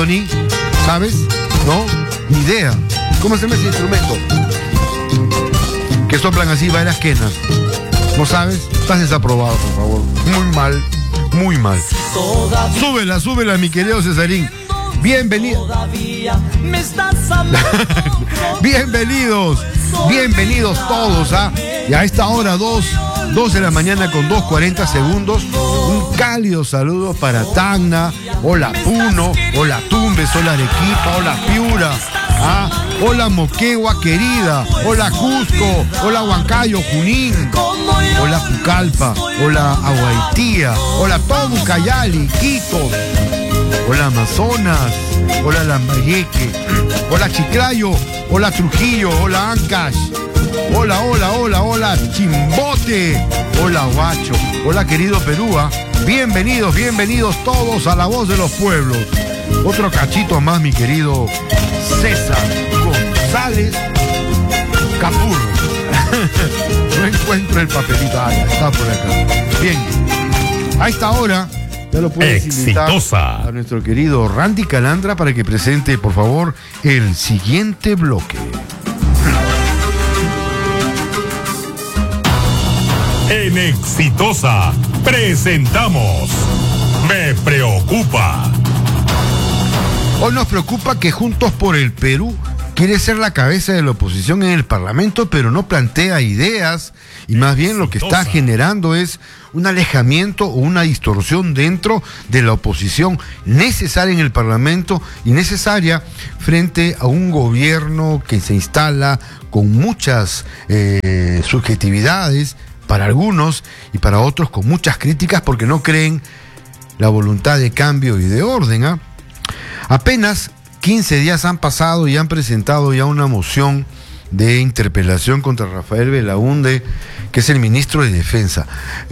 ¿Sabes? ¿No? Ni idea. ¿Cómo se llama ese instrumento? Que soplan así, va en las quenas. ¿No sabes? Estás desaprobado, por favor. Muy mal, muy mal. Súbela, mi querido Cesarín. Bienvenido. Bienvenidos todos, ¿ah? Y a esta hora, 2 de la mañana con 2:40 segundos. Un cálido saludo para Tacna, hola Puno, hola Tumbes, hola Arequipa, hola Piura, ¿ah? Hola Moquegua querida, hola Cusco, hola Huancayo, Junín, hola Pucallpa, hola Aguaitía, hola Tomucayali, Quito, hola Amazonas, hola Lambayeque, hola Chiclayo, hola Trujillo, hola Ancash, hola Chimbote, hola Huacho, hola querido Perú, ¿ah? Bienvenidos todos a La Voz de los Pueblos. Otro cachito más, mi querido César González Capurro. No encuentro el papelito. Ah, ya está por acá. Bien, a esta hora ya lo puedes invitar a nuestro querido Randy Calandra para que presente, por favor, el siguiente bloque. En Exitosa presentamos Me Preocupa. Hoy nos preocupa que Juntos por el Perú quiere ser la cabeza de la oposición en el Parlamento, pero no plantea ideas y más bien lo que está generando es un alejamiento o una distorsión dentro de la oposición necesaria en el Parlamento y necesaria frente a un gobierno que se instala con muchas subjetividades para algunos y para otros con muchas críticas porque no creen la voluntad de cambio y de orden, ¿ah? Apenas 15 días han pasado y han presentado ya una moción de interpelación contra Rafael Belaúnde, que es el ministro de Defensa.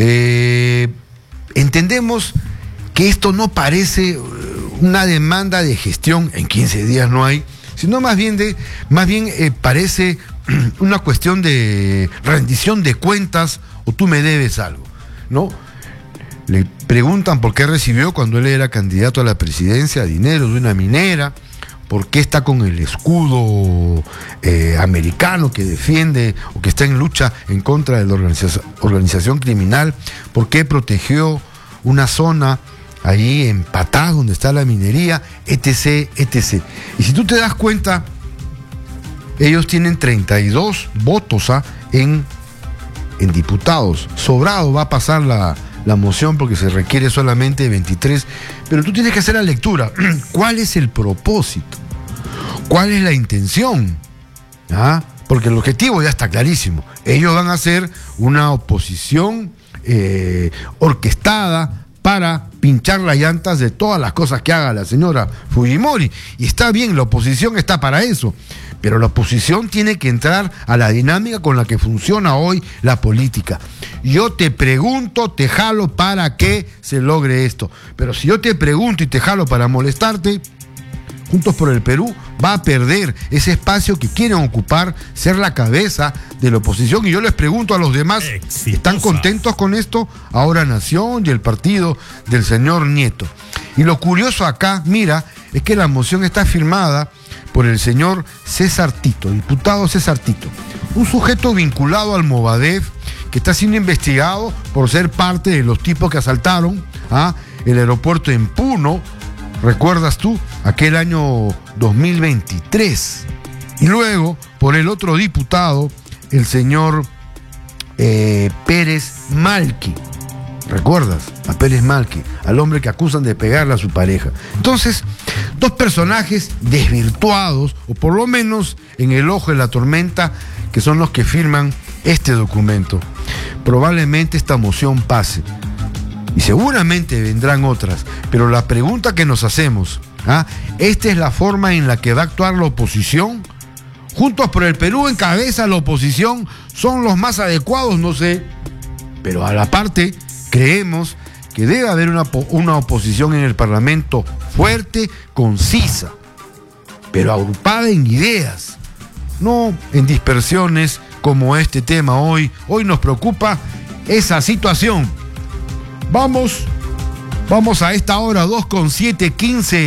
Entendemos que esto no parece una demanda de gestión, en 15 días no hay, sino más bien parece una cuestión de rendición de cuentas o tú me debes algo, ¿no? Le preguntan por qué recibió cuando él era candidato a la presidencia dinero de una minera, por qué está con el escudo americano que defiende o que está en lucha en contra de la organización criminal, por qué protegió una zona ahí en Patás donde está la minería, etc. Y si tú te das cuenta, ellos tienen 32 votos en diputados. Sobrado va a pasar la moción porque se requiere solamente 23, pero tú tienes que hacer la lectura. ¿Cuál es el propósito? ¿Cuál es la intención? ¿Ah? Porque el objetivo ya está clarísimo. Ellos van a hacer una oposición orquestada para pinchar las llantas de todas las cosas que haga la señora Fujimori. Y está bien, la oposición está para eso. Pero la oposición tiene que entrar a la dinámica con la que funciona hoy la política. Yo te pregunto, te jalo para que se logre esto. Pero si yo te pregunto y te jalo para molestarte, Juntos por el Perú va a perder ese espacio que quieren ocupar, ser la cabeza de la oposición. Y yo les pregunto a los demás, ¿están contentos con esto? Ahora Nación y el partido del señor Nieto. Y lo curioso acá, mira, es que la moción está firmada por el señor César Tito, diputado César Tito, un sujeto vinculado al Movadef, que está siendo investigado por ser parte de los tipos que asaltaron el aeropuerto en Puno, ¿recuerdas tú? Aquel año 2023. Y luego, por el otro diputado, el señor Pérez Malqui. ¿Recuerdas? A Pérez Malqui, al hombre que acusan de pegarle a su pareja. Entonces, dos personajes desvirtuados, o por lo menos en el ojo de la tormenta, que son los que firman este documento. Probablemente esta moción pase. Y seguramente vendrán otras. Pero la pregunta que nos hacemos, ¿esta es la forma en la que va a actuar la oposición? Juntos por el Perú encabeza la oposición, ¿son los más adecuados? No sé. Pero a la parte, creemos que debe haber una oposición en el Parlamento fuerte, concisa, pero agrupada en ideas, no en dispersiones como este tema hoy. Hoy nos preocupa esa situación. Vamos a esta hora, 2:15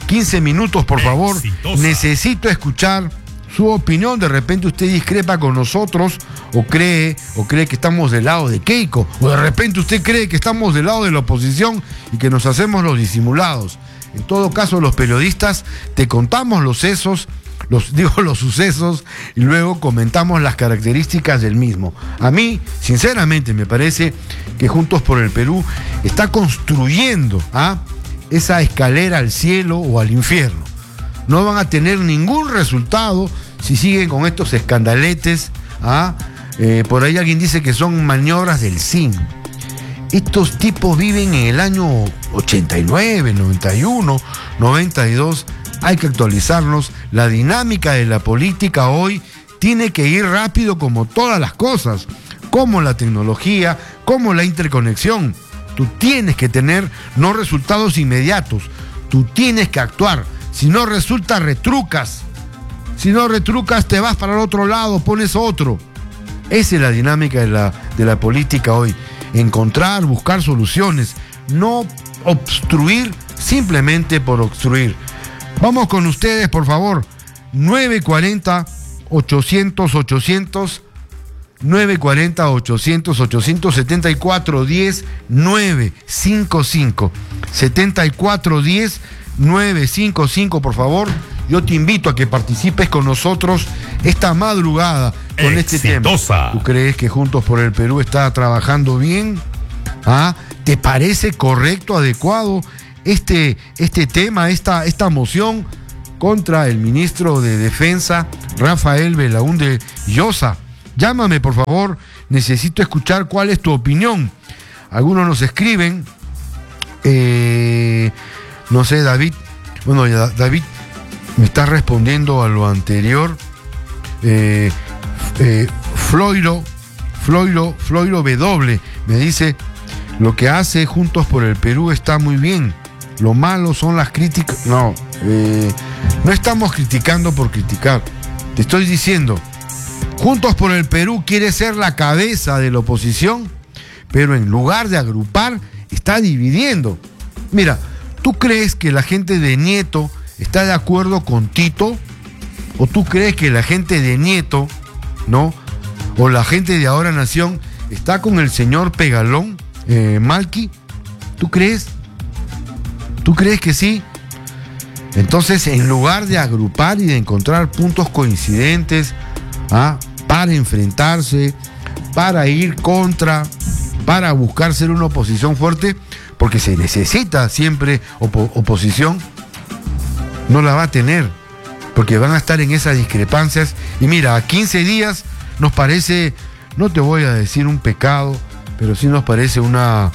15 minutos, por favor. Exitosa. Necesito escuchar su opinión. De repente usted discrepa con nosotros o cree que estamos del lado de Keiko, o de repente usted cree que estamos del lado de la oposición y que nos hacemos los disimulados. En todo caso, los periodistas te contamos los sucesos y luego comentamos las características del mismo. A mí, sinceramente, me parece que Juntos por el Perú está construyendo esa escalera al cielo o al infierno. No van a tener ningún resultado si siguen con estos escandaletes. Por ahí alguien dice que son maniobras del CIN. Estos tipos viven en el año 89, 91, 92. Hay que actualizarnos. La dinámica de la política hoy tiene que ir rápido, como todas las cosas, como la tecnología, como la interconexión. Tú tienes que tener no resultados inmediatos. Tú tienes que actuar. Si no resulta, retrucas. Si no retrucas, te vas para el otro lado, pones otro. Esa es la dinámica de la política hoy. Encontrar, buscar soluciones, no obstruir simplemente por obstruir. Vamos con ustedes, por favor. 940-800-800, 940-800-800, 7410-955, por favor. Yo te invito a que participes con nosotros esta madrugada con Exitosa. este tema. ¿Tú crees que Juntos por el Perú está trabajando bien? ¿Te parece correcto, adecuado este tema, esta moción contra el ministro de Defensa, Rafael Belaúnde Llosa? Llámame, por favor. Necesito escuchar cuál es tu opinión. Algunos nos escriben. No sé, David. Bueno, David me está respondiendo a lo anterior. Floiro W me dice: lo que hace Juntos por el Perú está muy bien. Lo malo son las críticas. No estamos criticando por criticar. Te estoy diciendo, Juntos por el Perú quiere ser la cabeza de la oposición, pero en lugar de agrupar, está dividiendo. Mira, ¿tú crees que la gente de Nieto está de acuerdo con Tito? ¿O tú crees que la gente de Nieto, no? ¿O la gente de Ahora Nación está con el señor Pegalón, Malqui? ¿Tú crees? ¿Tú crees que sí? Entonces, en lugar de agrupar y de encontrar puntos coincidentes, para enfrentarse, para ir contra, para buscar ser una oposición fuerte, porque se necesita siempre oposición, no la va a tener, porque van a estar en esas discrepancias. Y mira, a 15 días nos parece, no te voy a decir un pecado, pero sí nos parece una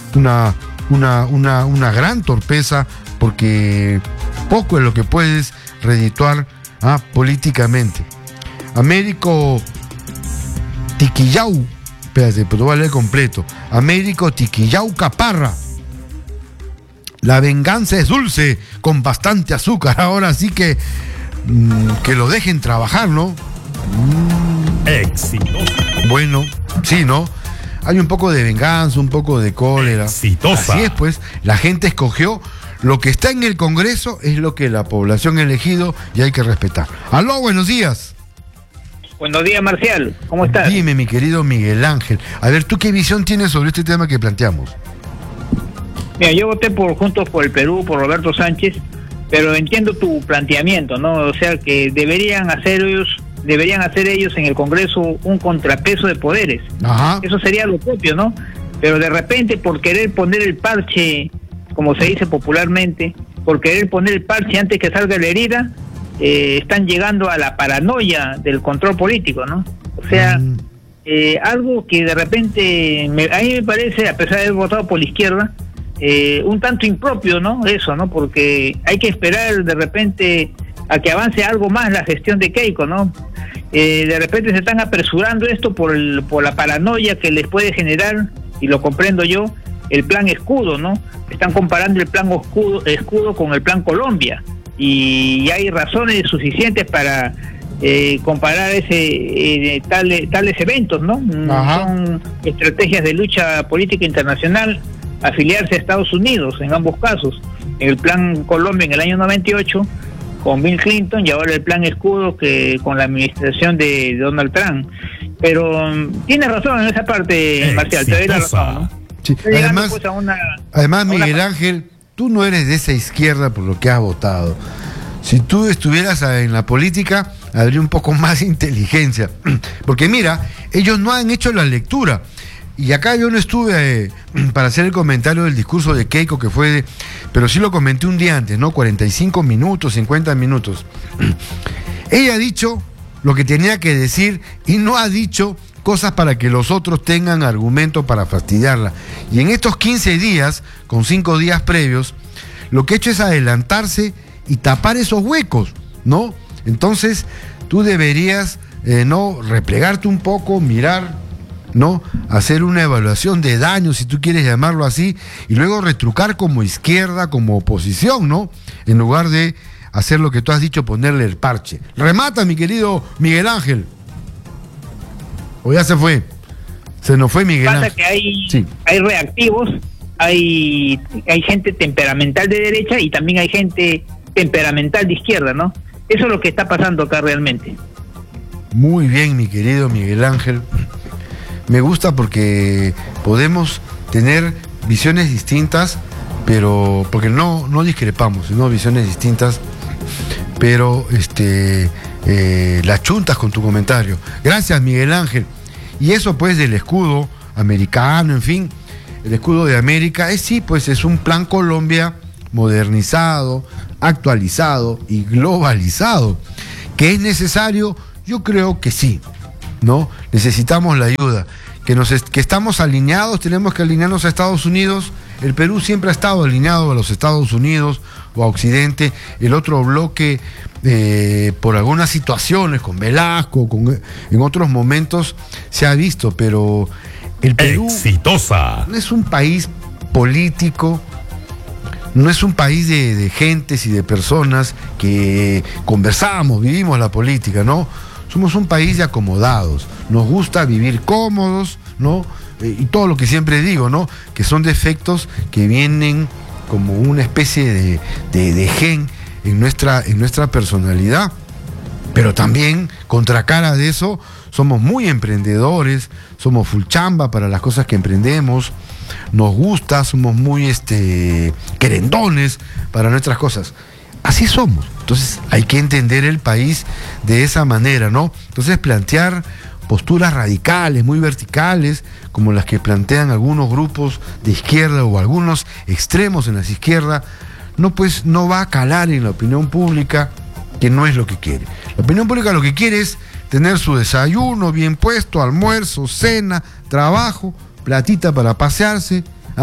gran torpeza, porque poco es lo que puedes redituar políticamente. Américo Tiquillau, espérate, pero voy a leer completo. Américo Tiquillau Caparra: la venganza es dulce con bastante azúcar. Ahora sí que lo dejen trabajar, ¿no? Exitosa. Bueno, sí, ¿no? Hay un poco de venganza, un poco de cólera. Exitosa. Así es, pues, la gente escogió. Lo que está en el Congreso es lo que la población ha elegido y hay que respetar. Aló, buenos días. Buenos días, Marcial. ¿Cómo estás? Dime, mi querido Miguel Ángel. A ver, ¿tú qué visión tienes sobre este tema que planteamos? Mira, yo voté por Juntos por el Perú, por Roberto Sánchez, pero entiendo tu planteamiento, ¿no? O sea, que deberían hacer ellos en el Congreso un contrapeso de poderes. Ajá. Eso sería lo propio, ¿no? Pero de repente, por querer poner el parche, como se dice popularmente, por querer poner el parche antes que salga la herida, están llegando a la paranoia del control político, ¿no? O sea, algo que de repente, a mí me parece, a pesar de haber votado por la izquierda, un tanto impropio, ¿no? Eso, ¿no? Porque hay que esperar de repente a que avance algo más la gestión de Keiko, ¿no? De repente se están apresurando esto por la paranoia que les puede generar, y lo comprendo yo, el plan escudo, ¿no? Están comparando el plan escudo con el plan Colombia, y hay razones suficientes para comparar tales eventos, ¿no? Ajá. Son estrategias de lucha política internacional, afiliarse a Estados Unidos en ambos casos. el plan Colombia en el año 98 con Bill Clinton, y ahora el plan Escudo que con la administración de Donald Trump. Pero tiene razón en esa parte, Marcial, te doy la razón, ¿no? Sí. Además, Miguel Ángel, tú no eres de esa izquierda por lo que has votado. Si tú estuvieras en la política, habría un poco más de inteligencia. Porque mira, ellos no han hecho la lectura. Y acá yo no estuve para hacer el comentario del discurso de Keiko, que fue pero sí lo comenté un día antes, ¿no? 45 minutos, 50 minutos. Ella ha dicho lo que tenía que decir y no ha dicho cosas para que los otros tengan argumentos para fastidiarla. Y en estos 15 días, con 5 días previos, lo que ha hecho es adelantarse y tapar esos huecos, ¿no? Entonces, tú deberías, ¿no? Replegarte un poco, mirar, ¿no? Hacer una evaluación de daño, si tú quieres llamarlo así, y luego retrucar como izquierda, como oposición, ¿no? En lugar de hacer lo que tú has dicho, ponerle el parche. Remata, mi querido Miguel Ángel. ¿O ya se fue? Se nos fue Miguel Ángel. Pasa que hay reactivos, hay gente temperamental de derecha y también hay gente temperamental de izquierda, ¿no? Eso es lo que está pasando acá realmente. Muy bien, mi querido Miguel Ángel. Me gusta porque podemos tener visiones distintas, pero porque no discrepamos, sino visiones distintas, pero las chuntas con tu comentario. Gracias, Miguel Ángel. Y eso pues del escudo americano, en fin, el escudo de América, pues es un plan Colombia modernizado, actualizado y globalizado. ¿Que es necesario? Yo creo que sí, ¿no? Necesitamos la ayuda. Que estamos alineados, tenemos que alinearnos a Estados Unidos. El Perú siempre ha estado alineado a los Estados Unidos o a Occidente. El otro bloque, por algunas situaciones, con Velasco, en otros momentos, se ha visto, pero el Perú exitosa. No es un país político, no es un país de gentes y de personas que conversamos, vivimos la política, ¿no? Somos un país de acomodados, nos gusta vivir cómodos, ¿no? Y todo lo que siempre digo, ¿no? Que son defectos que vienen como una especie de gen en nuestra personalidad. Pero también, contracara de eso, somos muy emprendedores, somos full chamba para las cosas que emprendemos, nos gusta, somos muy querendones para nuestras cosas. Así somos. Entonces hay que entender el país de esa manera, ¿no? Entonces plantear posturas radicales, muy verticales, como las que plantean algunos grupos de izquierda o algunos extremos en la izquierda, no va a calar en la opinión pública, que no es lo que quiere. La opinión pública lo que quiere es tener su desayuno bien puesto, almuerzo, cena, trabajo, platita para pasearse,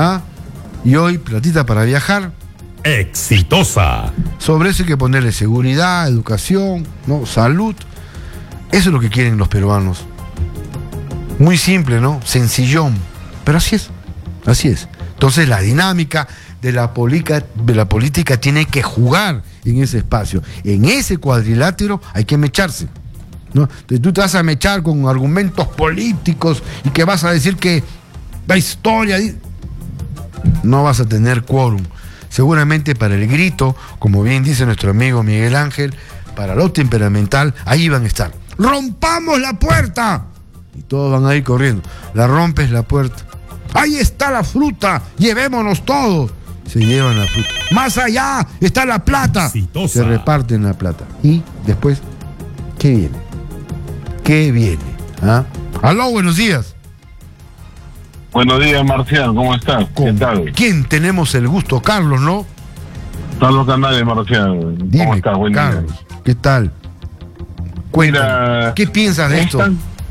y hoy platita para viajar. Exitosa. Sobre eso hay que ponerle seguridad, educación, ¿no? Salud. Eso es lo que quieren los peruanos. Muy simple, ¿no? Sencillón. Pero así es. Así es. Entonces la dinámica de la política tiene que jugar en ese espacio. En ese cuadrilátero hay que mecharse, ¿no? Entonces tú te vas a mechar con argumentos políticos y que vas a decir que la historia... No vas a tener quórum. Seguramente para el grito, como bien dice nuestro amigo Miguel Ángel, para lo temperamental, ahí van a estar. ¡Rompamos la puerta! Y todos van a ir corriendo. La rompes la puerta. ¡Ahí está la fruta! ¡Llevémonos todos! Se llevan la fruta. ¡Más allá está la plata! Exitosa. Se reparten la plata. Y después, ¿qué viene? ¿Qué viene? ¡Aló, buenos días! Buenos días, Marcial, ¿cómo estás? ¿Qué tal? ¿Quién tenemos el gusto? Carlos, ¿no? Carlos Canales, Marcial. Dime, ¿Cómo estás? Buen Carlos, día. ¿qué tal? Cuéntame, Mira, ¿qué piensas de esto?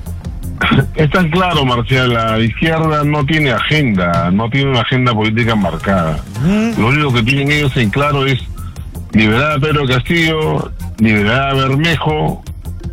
Es tan claro, Marcial, la izquierda no tiene agenda, no tiene una agenda política marcada. Lo único que tienen ellos en claro es liberar a Pedro Castillo, liberar a Bermejo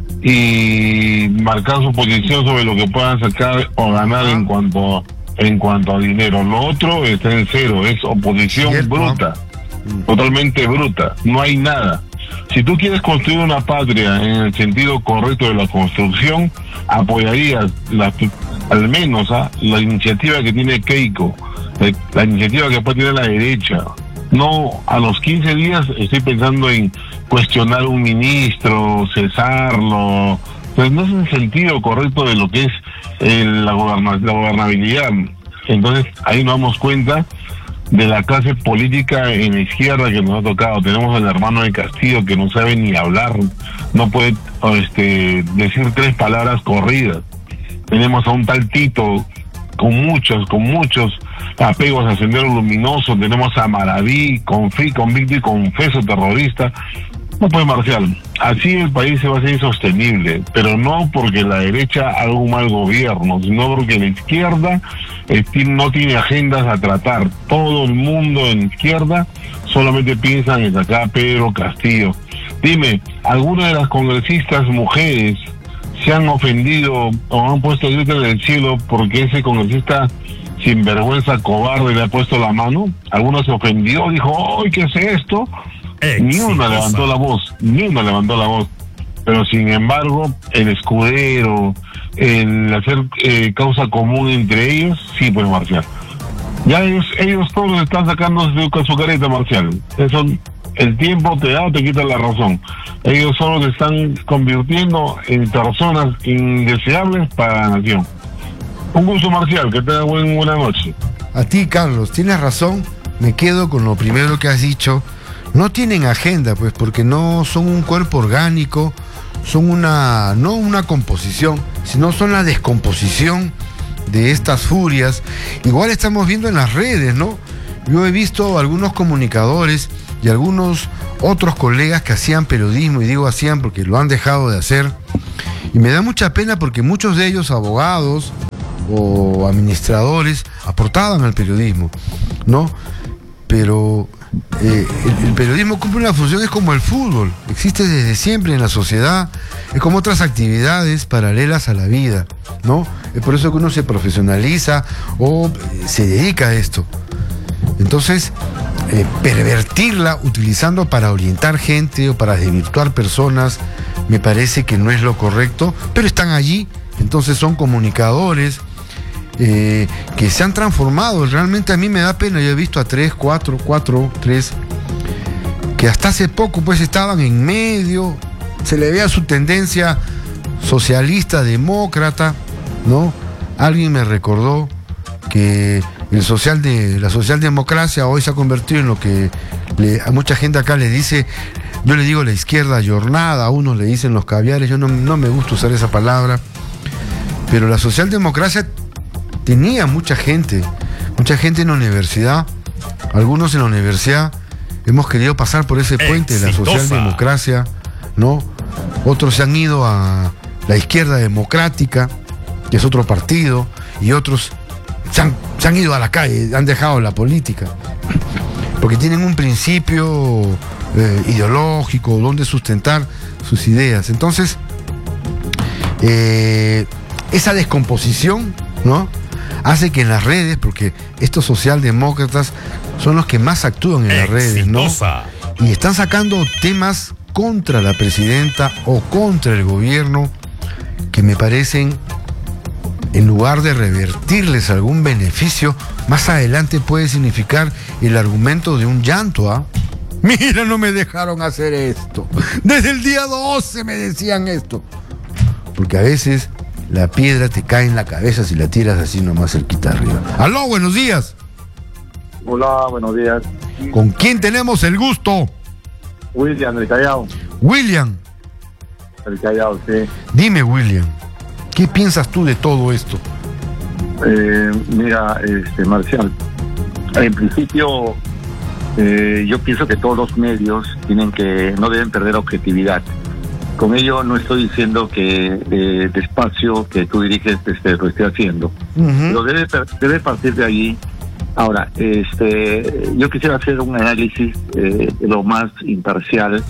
y marcar su posición sobre lo que puedan sacar o ganar en cuanto a dinero. Lo otro está en cero, es oposición Cierto. bruta, totalmente bruta, no hay nada. Si tú quieres construir una patria en el sentido correcto de la construcción, apoyarías al menos la iniciativa que tiene Keiko, la iniciativa que puede tener la derecha, No, a los 15 días estoy pensando en cuestionar un ministro, cesarlo. Pues no es el sentido correcto de lo que es la gobernabilidad. Entonces ahí nos damos cuenta de la clase política en la izquierda que nos ha tocado. Tenemos al hermano de Castillo que no sabe ni hablar, no puede decir 3 palabras corridas. Tenemos a un tal Tito con muchos apegos a Sendero Luminoso. Tenemos a Maraví, convicto y confeso terrorista. No puede, Marcial. Así el país se va a hacer insostenible, pero no porque la derecha haga un mal gobierno, sino porque la izquierda no tiene agendas a tratar. Todo el mundo en izquierda solamente piensa en sacar a Pedro Castillo. Dime, ¿alguna de las congresistas mujeres se han ofendido o han puesto el grito en el cielo porque ese congresista sinvergüenza, cobarde, le ha puesto la mano? ¿Alguno se ofendió? Dijo, ¡ay, qué es esto! Ni una levantó la voz. Pero sin embargo, el escudero, el hacer causa común entre ellos, sí, pues, Marcial. Ya ellos todos están sacando su careta, Marcial. Eso, el tiempo te da o te quita la razón. Ellos solo se están convirtiendo en personas indeseables para la nación. Un gusto, Marcial, que tenga buena noche. A ti, Carlos, tienes razón. Me quedo con lo primero que has dicho. No tienen agenda, pues, porque no son un cuerpo orgánico, son no una composición, sino son la descomposición de estas furias. Igual estamos viendo en las redes, ¿no? Yo he visto algunos comunicadores y algunos otros colegas que hacían periodismo, y digo hacían porque lo han dejado de hacer, y me da mucha pena porque muchos de ellos, abogados o administradores, aportaban al periodismo, ¿no? Pero el periodismo cumple una función, es como el fútbol, existe desde siempre en la sociedad, es como otras actividades paralelas a la vida, ¿no? Es por eso que uno se profesionaliza o se dedica a esto. Entonces, pervertirla utilizando para orientar gente o para desvirtuar personas, me parece que no es lo correcto, pero están allí, entonces son comunicadores que se han transformado. Realmente a mí me da pena. Yo he visto a 3, 4, que hasta hace poco pues estaban en medio, se le veía su tendencia socialista, demócrata, ¿no? Alguien me recordó que la socialdemocracia hoy se ha convertido en lo que a mucha gente acá le dice, yo le digo la izquierda jornada, a unos le dicen los caviares, yo no me gusta usar esa palabra, pero la socialdemocracia tenía mucha gente en la universidad. Algunos en la universidad hemos querido pasar por ese puente de la socialdemocracia, ¿no? Otros se han ido a la izquierda democrática, que es otro partido, y otros se han ido a la calle, han dejado la política, porque tienen un principio ideológico donde sustentar sus ideas. Entonces, esa descomposición, ¿no?, hace que en las redes, porque estos socialdemócratas son los que más actúan en las redes, ¿no? Y están sacando temas contra la presidenta o contra el gobierno que me parecen, en lugar de revertirles algún beneficio, más adelante puede significar el argumento de un llanto, ¿ah? Mira, no me dejaron hacer esto. Desde el día 12 me decían esto. Porque a veces la piedra te cae en la cabeza si la tiras así nomás cerquita arriba. ¡Aló, buenos días! Hola, buenos días. ¿Con quién tenemos el gusto? William, del Callao. William. El Callao, sí. Dime, William, ¿qué piensas tú de todo esto? Mira, Marcial, en principio yo pienso que todos los medios no deben perder objetividad. Con ello no estoy diciendo que despacio que tú diriges lo esté haciendo, pero debe partir de allí. Ahora, yo quisiera hacer un análisis lo más imparcial,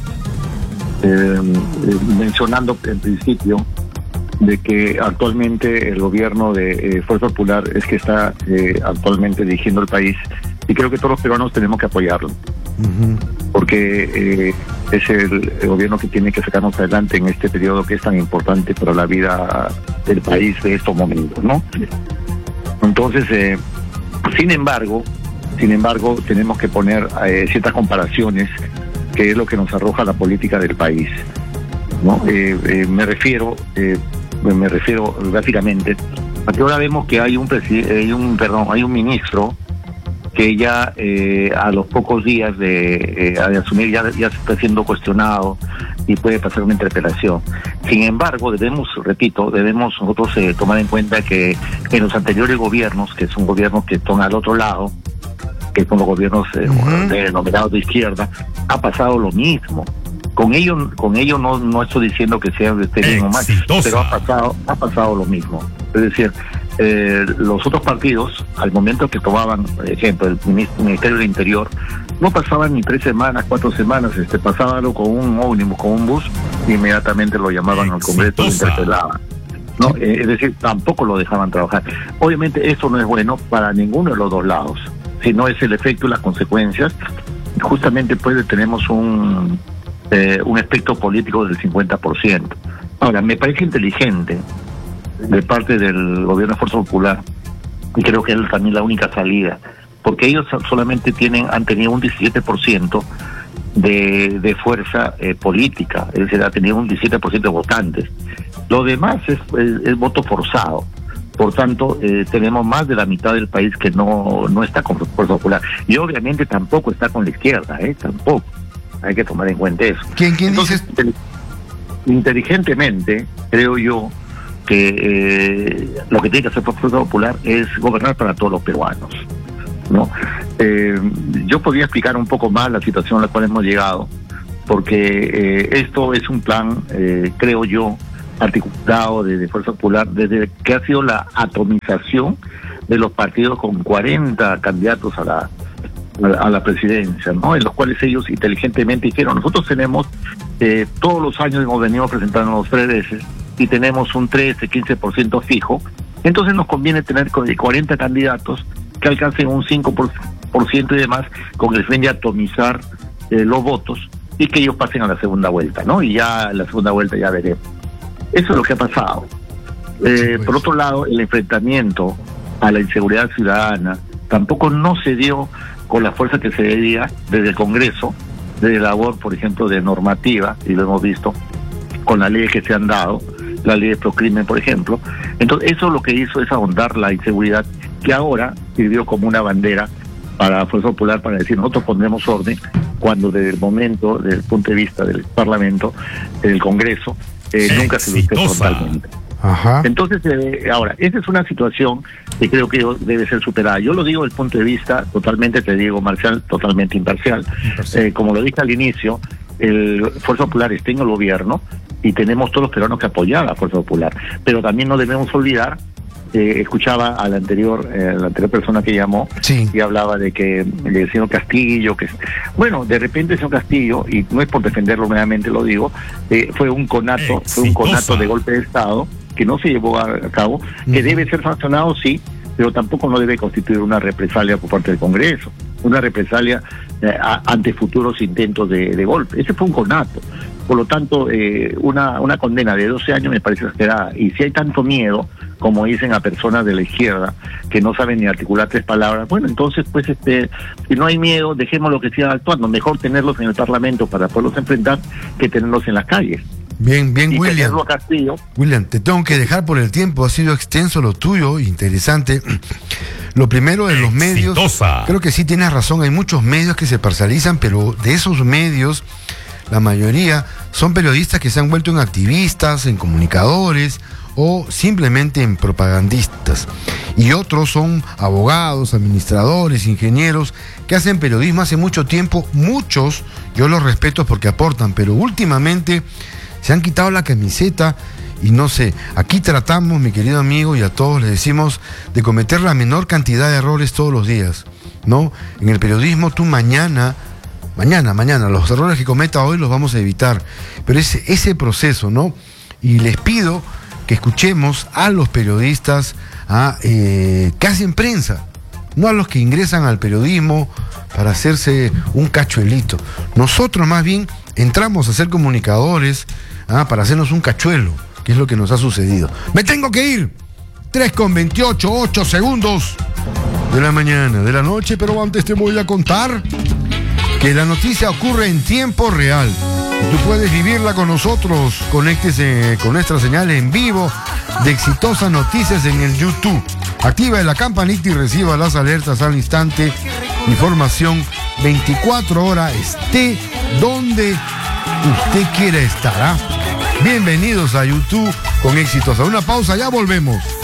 mencionando en principio de que actualmente el gobierno de Fuerza Popular es que está actualmente dirigiendo el país, y creo que todos los peruanos tenemos que apoyarlo. Porque es el gobierno que tiene que sacarnos adelante en este periodo que es tan importante para la vida del país de estos momentos, ¿no? Entonces, sin embargo, Sin embargo, tenemos que poner ciertas comparaciones, que es lo que nos arroja la política del país, ¿no? Me refiero básicamente a que ahora vemos que hay un ministro que ya a los pocos días de asumir ya se está siendo cuestionado y puede pasar una interpelación. Sin embargo, debemos nosotros tomar en cuenta que en los anteriores gobiernos, que son gobiernos que están al otro lado, que son los gobiernos denominados de izquierda, ha pasado lo mismo. Con ello no estoy diciendo que sea este mismo mal, pero ha pasado lo mismo. Es decir, los otros partidos, al momento que tomaban, por ejemplo, el Ministerio del Interior, no pasaban ni 3 semanas, 4 semanas, pasaban con un ómnibus, con un bus, e inmediatamente lo llamaban al Congreso y lo interpelaban, ¿no? Es decir, tampoco lo dejaban trabajar. Obviamente eso no es bueno para ninguno de los dos lados, sino es el efecto y las consecuencias. Justamente pues tenemos un efecto político del 50%. Ahora, me parece inteligente de parte del gobierno de Fuerza Popular, y creo que es también la única salida, porque ellos solamente han tenido un 17% de fuerza política, es decir, ha tenido un 17% de votantes. Lo demás es voto forzado. Por tanto, tenemos más de la mitad del país que no está con Fuerza Popular. Y obviamente tampoco está con la izquierda, tampoco. Hay que tomar en cuenta eso. ¿Quién Entonces, dice? Inteligentemente, creo yo, que lo que tiene que hacer Fuerza Popular es gobernar para todos los peruanos, ¿no? Yo podría explicar un poco más la situación a la cual hemos llegado, porque esto es un plan, creo yo, articulado de Fuerza Popular desde que ha sido la atomización de los partidos con 40 candidatos a la presidencia, ¿no? En los cuales ellos inteligentemente dijeron, nosotros tenemos, todos los años hemos venido presentándonos 3 veces y tenemos un 13-15% fijo, entonces nos conviene tener 40 candidatos que alcancen un 5% y demás, con el fin de atomizar los votos y que ellos pasen a la segunda vuelta, ¿no? Y ya en la segunda vuelta ya veremos. Eso es lo que ha pasado. Por otro lado, el enfrentamiento a la inseguridad ciudadana tampoco no se dio con la fuerza que se debía desde el Congreso, desde la labor, por ejemplo, de normativa, y lo hemos visto con las leyes que se han dado, la ley de procrimen, por ejemplo. Entonces, eso lo que hizo es ahondar la inseguridad, que ahora sirvió como una bandera para la Fuerza Popular para decir, nosotros pondremos orden, cuando desde el momento, desde el punto de vista del Parlamento, del Congreso, nunca se luchó totalmente. Ajá. Entonces, ahora, esa es una situación que creo que debe ser superada. Yo lo digo desde el punto de vista totalmente, te digo, Marcial, totalmente imparcial. Como lo dije al inicio, el Fuerza Popular está en el gobierno y tenemos todos los peruanos que apoyar a la Fuerza Popular. Pero también no debemos olvidar, escuchaba a la anterior persona que llamó, sí, y hablaba de que el señor Castillo, bueno, de repente el señor Castillo, y no es por defenderlo nuevamente, lo digo, fue un conato de golpe de Estado que no se llevó a cabo, que debe ser sancionado, sí, pero tampoco no debe constituir una represalia por parte del Congreso, una represalia ante futuros intentos de golpe. Ese fue un conato. Por lo tanto, una condena de 12 años me parece exagerada. Y si hay tanto miedo, como dicen a personas de la izquierda, que no saben ni articular 3 palabras, bueno, entonces, pues, si no hay miedo, dejemos lo que sigan actuando. Mejor tenerlos en el Parlamento para poderlos enfrentar que tenerlos en las calles. Bien, William. William, te tengo que dejar por el tiempo, ha sido extenso lo tuyo, interesante. Lo primero de los medios, creo que sí tienes razón, hay muchos medios que se parcializan, pero de esos medios, la mayoría son periodistas que se han vuelto en activistas, en comunicadores o simplemente en propagandistas. Y otros son abogados, administradores, ingenieros, que hacen periodismo hace mucho tiempo. Muchos, yo los respeto porque aportan, pero últimamente se han quitado la camiseta y no sé, aquí tratamos, mi querido amigo, y a todos les decimos de cometer la menor cantidad de errores todos los días, ¿no? En el periodismo tú mañana, los errores que cometa hoy los vamos a evitar, pero ese proceso, ¿no? Y les pido que escuchemos a los periodistas que hacen prensa, no a los que ingresan al periodismo para hacerse un cachuelito. Nosotros más bien entramos a ser comunicadores para hacernos un cachuelo, que es lo que nos ha sucedido. Me tengo que ir. 3:28, 8 segundos. de la mañana, de la noche, pero antes te voy a contar que la noticia ocurre en tiempo real. Tú puedes vivirla con nosotros. Conéctese con nuestra señal en vivo de Exitosa Noticias en el YouTube. Activa la campanita y reciba las alertas al instante. Información 24 horas, esté donde usted quiera estar. Bienvenidos a YouTube con Exitosa. Una pausa, ya volvemos.